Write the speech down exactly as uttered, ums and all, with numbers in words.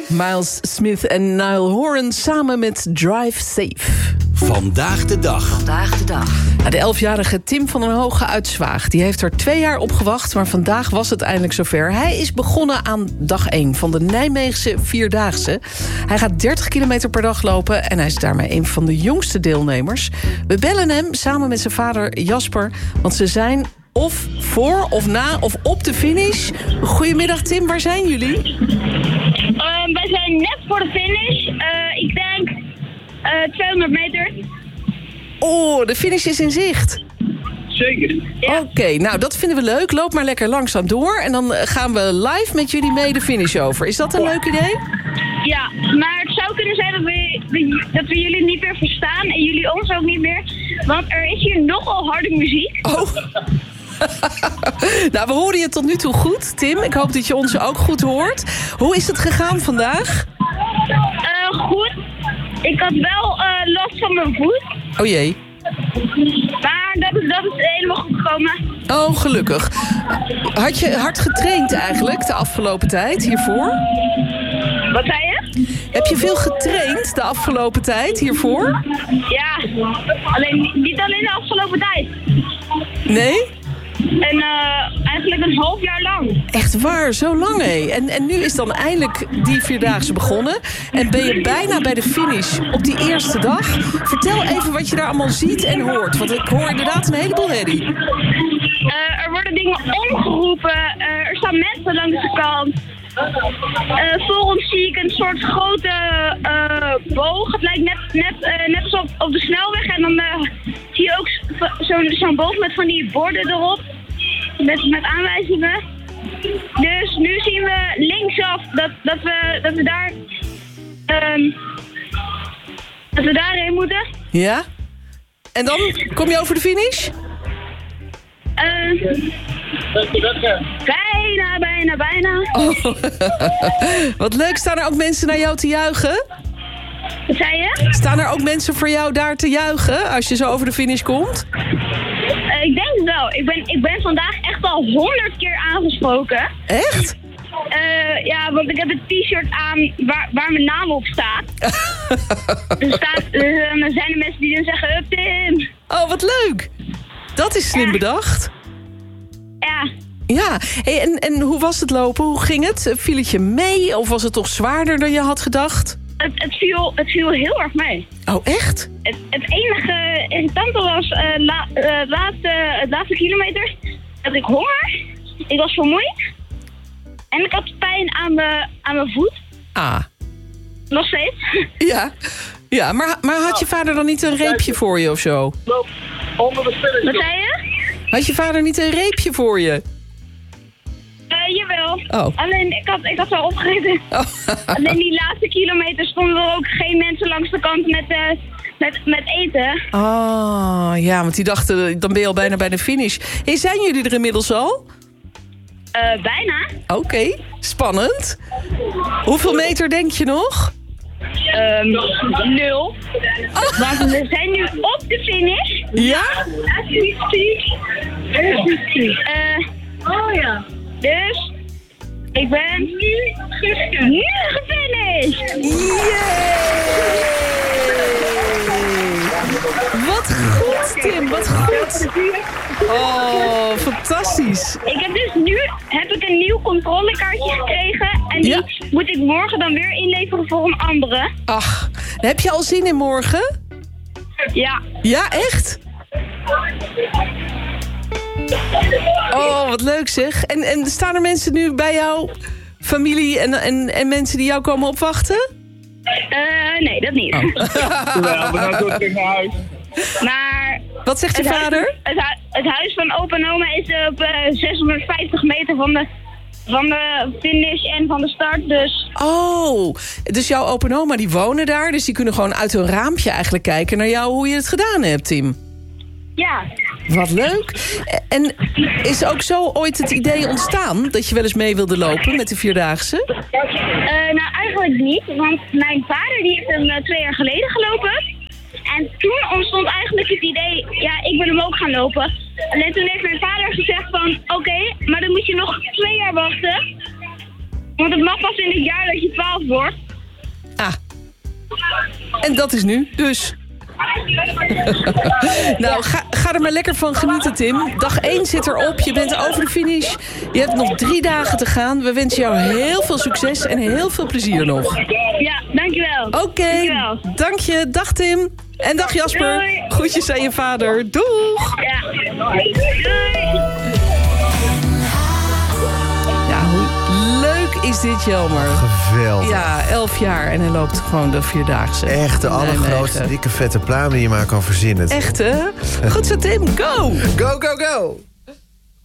Miles Smith en Niall Horan samen met Drive Safe. Vandaag de dag. Vandaag de dag. Nou, de elfjarige Tim van den Hoogen uit Zwaag. Die heeft er twee jaar op gewacht, maar vandaag was het eindelijk zover. Hij is begonnen aan dag één van de Nijmeegse Vierdaagse. Hij gaat dertig kilometer per dag lopen en hij is daarmee een van de jongste deelnemers. We bellen hem samen met zijn vader Jasper, want ze zijn of voor of na of op de finish. Goedemiddag Tim, waar zijn jullie? Uh, wij zijn net voor de finish. Uh, ik denk uh, tweehonderd meter. Oh, de finish is in zicht. Zeker. Ja. Oké, okay, nou dat vinden we leuk. Loop maar lekker langzaam door en dan gaan we live met jullie mee de finish over. Is dat een leuk idee? Ja, maar het zou kunnen zijn dat we, dat we jullie niet meer verstaan en jullie ons ook niet meer. Want er is hier nogal harde muziek. Oh. Nou, we horen je tot nu toe goed, Tim. Ik hoop dat je ons ook goed hoort. Hoe is het gegaan vandaag? Uh, goed. Ik had wel uh, last van mijn voet. Oh jee. Maar dat is, dat is helemaal goed gekomen. Oh, gelukkig. Had je hard getraind eigenlijk de afgelopen tijd hiervoor? Wat zei je? Heb je veel getraind de afgelopen tijd hiervoor? Ja, alleen, niet alleen de afgelopen tijd. Nee? En uh, eigenlijk een half jaar lang. Echt waar, zo lang hé. En, en nu is dan eindelijk die Vierdaagse begonnen. En ben je bijna bij de finish op die eerste dag. Vertel even wat je daar allemaal ziet en hoort. Want ik hoor inderdaad een heleboel herrie. Uh, er worden dingen omgeroepen. Uh, er staan mensen langs de kant. Uh, voor ons zie ik een soort grote uh, boog. Het lijkt net, net, uh, net als op, op de snelweg. En dan uh, zie je ook zo'n zo'n boog met van die borden erop. Met, met aanwijzingen. Dus nu zien we linksaf dat, dat, we, dat we daar... Um, dat we daarheen moeten. Ja? En dan kom je over de finish? Uh, bijna, bijna, bijna. Oh. Wat leuk, staan er ook mensen naar jou te juichen? Wat zei je? Staan er ook mensen voor jou daar te juichen als je zo over de finish komt? Uh, ik denk het wel. Ik ben, ik ben vandaag echt al honderd keer aangesproken. Echt? Uh, ja, want ik heb een t-shirt aan waar, waar mijn naam op staat. Er staat uh, dan zijn er mensen die dan zeggen, Up Tim. Oh, wat leuk. Dat is slim ja. bedacht. Ja. Ja, hey, en, en hoe was het lopen? Hoe ging het? Viel het je mee of was het toch zwaarder dan je had gedacht? Het, het, viel, het viel heel erg mee. Oh, echt? Het, het enige irritante was uh, la, uh, het, laatste, het laatste kilometer dat ik honger. Ik was vermoeid. En ik had pijn aan mijn, aan mijn voet. Ah. Nog steeds. Ja, ja maar, maar had je vader dan niet een reepje voor je of zo? Wat zei je? Had je vader niet een reepje voor je? Uh, jawel. Oh. Alleen, ik had, ik had wel opgegeten. Oh. Alleen die laatste kilometer stonden er ook geen mensen langs de kant met, uh, met, met eten. Oh, ja, want die dachten, dan ben je al bijna bij de finish. Hey, zijn jullie er inmiddels al? Uh, bijna. Oké, okay, spannend. Hoeveel meter denk je nog? Um, nul. Oh. Want we zijn nu op de finish. Ja? Uh, oh ja. Dus, ik ben nu, nu gefinished. Yay! Wat goed, Tim, wat goed. Oh, fantastisch. Ik heb dus nu heb ik een nieuw controlekaartje gekregen. En die ja. moet ik morgen dan weer inleveren voor een andere. Ach, heb je al zin in morgen? Ja. Ja, echt? Oh, wat leuk zeg. En, en staan er mensen nu bij jou, familie en, en, en mensen die jou komen opwachten? Uh, nee, dat niet. Oh. Ja, we gaan door terug naar huis. Maar... Wat zegt je het vader? Huis, het, hu het huis van opa en oma is op uh, zeshonderdvijftig meter van de, van de finish en van de start, dus... Oh, dus jouw opa en oma die wonen daar, dus die kunnen gewoon uit hun raampje eigenlijk kijken naar jou hoe je het gedaan hebt, Tim. Ja. Wat leuk. En is ook zo ooit het idee ontstaan dat je wel eens mee wilde lopen met de Vierdaagse? Uh, nou, eigenlijk niet, want mijn vader die heeft hem uh, twee jaar geleden gelopen. En toen ontstond eigenlijk het idee, ja, ik wil hem ook gaan lopen. Alleen toen heeft mijn vader gezegd van, oké, okay, maar dan moet je nog twee jaar wachten. Want het mag pas in het jaar dat je twaalf wordt. Ah. En dat is nu, dus. Nou, ga, ga er maar lekker van genieten, Tim. Dag één zit erop, je bent over de finish. Je hebt nog drie dagen te gaan. We wensen jou heel veel succes en heel veel plezier nog. Ja, dankjewel. Oké, okay, dank je. Dag Tim. En dag Jasper. Doei. Groetjes aan je vader. Doeg. Ja. Doei. Ja, hoe leuk is dit, Jelmer? Geweldig. Ja, elf jaar en hij loopt gewoon de Vierdaagse. Echt de allergrootste, dikke vette pluim die je maar kan verzinnen. Echt, hè? Goed zo, Tim. Go! Go, go, go!